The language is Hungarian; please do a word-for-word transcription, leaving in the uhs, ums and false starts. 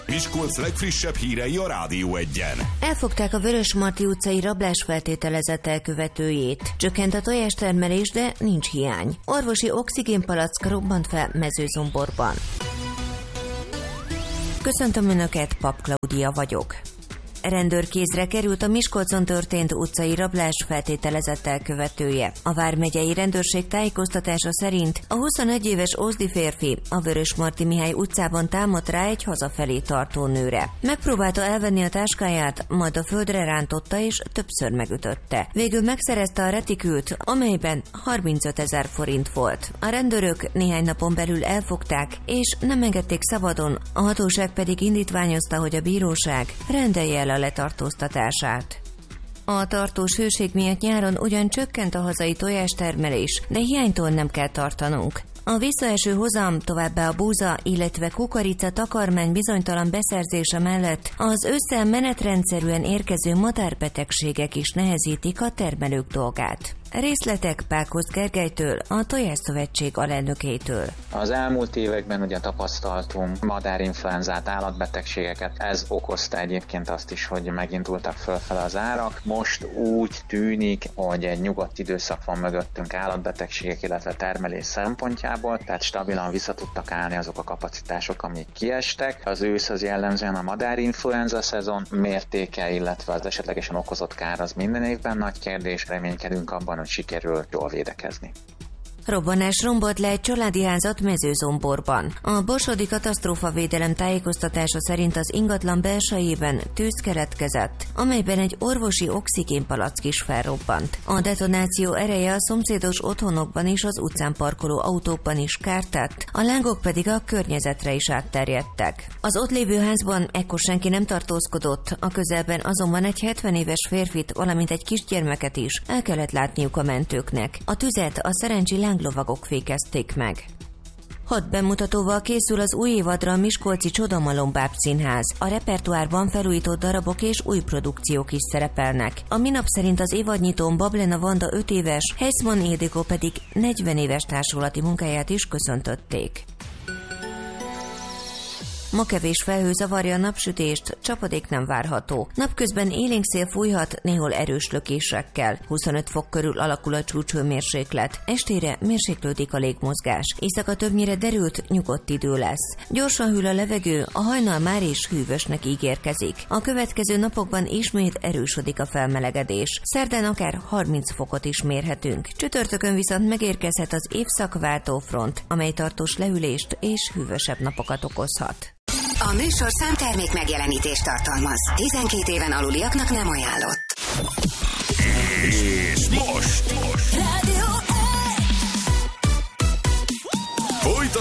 Miskolc legfrissebb hírei a Rádió Egyen. Elfogták a Vörösmarty utcai rablás feltételezett elkövetőjét. Csökkent a tojástermelés, de nincs hiány. Orvosi oxigénpalack robbant fel Mezőzomborban. Köszöntöm Önöket, Pap Klaudia vagyok. Rendőrkézre került a Miskolcon történt utcai rablás feltételezett elkövetője. A vármegyei rendőrség tájékoztatása szerint a huszonegy éves ózdi férfi a Vörösmarty Mihály utcában támadt rá egy hazafelé tartó nőre. Megpróbálta elvenni a táskáját, majd a földre rántotta és többször megütötte. Végül megszerezte a retikült, amelyben harmincötezer forint volt. A rendőrök néhány napon belül elfogták, és nem engedték szabadon, a hatóság pedig indítványozta, hogy a bíróság rendelje el a letartóztatását. A tartós hőség miatt nyáron ugyan csökkent a hazai tojástermelés, de hiánytól nem kell tartanunk. A visszaeső hozam, továbbá a búza, illetve kukorica takarmány bizonytalan beszerzése mellett az ősszel menetrendszerűen érkező madárbetegségek is nehezítik a termelők dolgát. Részletek Pákosz Gergelytől, a Tojásszövetség alelnökétől. Az elmúlt években ugye tapasztaltunk madárinfluenzát, állatbetegségeket. Ez okozta egyébként azt is, hogy megindultak fölfele az árak. Most úgy tűnik, hogy egy nyugodt időszak van mögöttünk állatbetegségek, illetve termelés szempontjából, tehát stabilan vissza tudtak állni azok a kapacitások, amik kiestek. Az ősz az jellemzően a madárinfluenza szezon mértéke, illetve az esetlegesen okozott kár az minden évben nagy kérdés. Reménykedünk abban, hogy sikerül jól védekezni. Robbanás rombolt le egy családi házat Mezőzomborban. A borsodi katasztrófavédelem tájékoztatása szerint az ingatlan belsejében tűz keletkezett, amelyben egy orvosi oxigénpalack is felrobbant. A detonáció ereje a szomszédos otthonokban és az utcán parkoló autókban is kárt tett, a lángok pedig a környezetre is átterjedtek. Az ott lévő házban ekkor senki nem tartózkodott, a közelben azonban egy hetven éves férfit, valamint egy kisgyermeket is el kellett látniuk a mentőknek. A tüzet a szerencsi lánglovagok fékezték meg. Hat bemutatóval készül az új évadra a miskolci Csodamalom bábszínház. A repertoárban felújított darabok és új produkciók is szerepelnek. A minap szerint az évadnyitón Bablena Vanda öt éves, Heisman Ildikó pedig negyven éves társulati munkáját is köszöntötték. Ma kevés felhő zavarja a napsütést, csapadék nem várható. Napközben élénk szél fújhat, néhol erős lökésekkel. huszonöt fok körül alakul a csúcshőmérséklet. Estére mérséklődik a légmozgás. Éjszaka többnyire derült, nyugodt idő lesz. Gyorsan hűl a levegő, a hajnal már is hűvösnek ígérkezik. A következő napokban ismét erősödik a felmelegedés. Szerdán akár harminc fokot is mérhetünk. Csütörtökön viszont megérkezhet az évszakváltó front, amely tartós lehűlést és hűvösebb napokat okozhat. A műsor számtermék megjelenítést tartalmaz. tizenkét éven aluliaknak nem ajánlott. És most, most